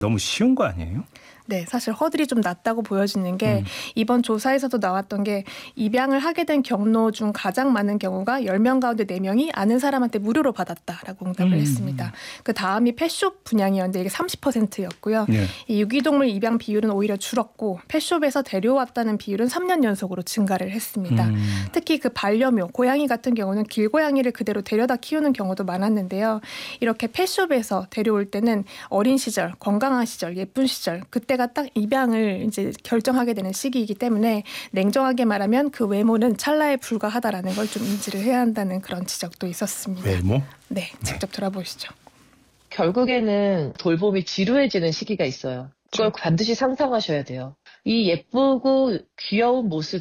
너무 쉬운 거 아니에요? 네, 사실 허들이 좀 낮다고 보여지는 게 이번 조사에서도 나왔던 게 입양을 하게 된 경로 중 가장 많은 경우가 10명 가운데 4명이 아는 사람한테 무료로 받았다라고 응답을 했습니다. 그 다음이 펫숍 분양이었는데 이게 30%였고요. 네. 이 유기동물 입양 비율은 오히려 줄었고 펫숍에서 데려왔다는 비율은 3년 연속으로 증가를 했습니다. 특히 그 반려묘, 고양이 같은 경우는 길고양이를 그대로 데려다 키우는 경우도 많았는데요. 이렇게 펫숍에서 데려올 때는 어린 시절, 건강한 시절, 예쁜 시절 그때가 딱 입양을 이제 결정하게 되는 시기이기 때문에 냉정하게 말하면 그 외모는 찰나에 불과하다라는 걸 좀 인지를 해야 한다는 그런 지적도 있었습니다. 외모? 네, 직접 들어보시죠. 결국에는 돌봄이 지루해지는 시기가 있어요. 그걸 반드시 상상하셔야 돼요. 이 예쁘고 귀여운 모습